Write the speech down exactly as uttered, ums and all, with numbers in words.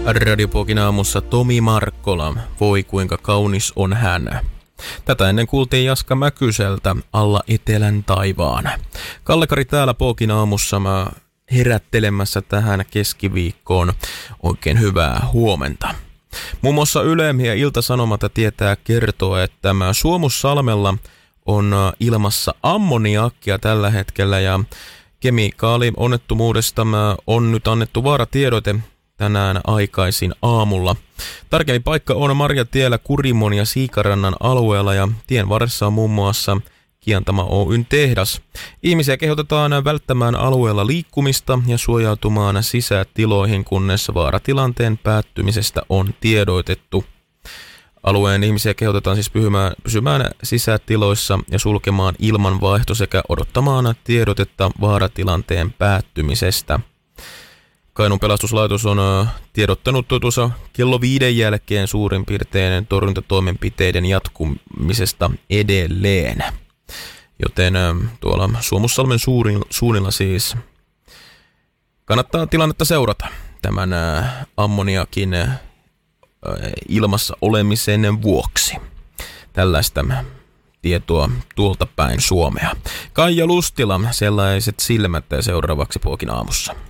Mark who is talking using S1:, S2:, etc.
S1: Radiopokin aamussa Tomi Markkola, voi kuinka kaunis on hän. Tätä ennen kuultiin Jaska Mäkyseltä Alla etelän taivaan. Kalle-Kari täällä Pokin aamussa mä herättelemässä tähän keskiviikkoon. Oikein hyvää huomenta. Muun muassa Yle ja Ilta-Sanomat tietää kertoa, että Suomussalmella on ilmassa ammoniakkia tällä hetkellä ja kemikaalionnettomuudesta on nyt annettu vaaratiedote tänään aikaisin aamulla. Tarkemmin paikka on Marjatiellä Kurimon ja Siikarannan alueella ja tien varressa on muun muassa Kiantama Oyn tehdas. Ihmisiä kehotetaan välttämään alueella liikkumista ja suojautumaan sisätiloihin, kunnes vaaratilanteen päättymisestä on tiedoitettu. Alueen ihmisiä kehotetaan siis pysymään, pysymään sisätiloissa ja sulkemaan ilmanvaihto sekä odottamaan tiedotetta vaaratilanteen päättymisestä. Kainuun pelastuslaitos on tiedottanut tuossa kello viiden jälkeen suurin piirtein torjuntatoimenpiteiden jatkumisesta edelleen. Joten tuolla Suomussalmen suurin, suunnilla siis kannattaa tilannetta seurata tämän ammoniakin ilmassa olemisen vuoksi. Tällaista tietoa tuolta päin Suomea. Kaija Lustila, sellaiset silmät seuraavaksi Pokin aamussa.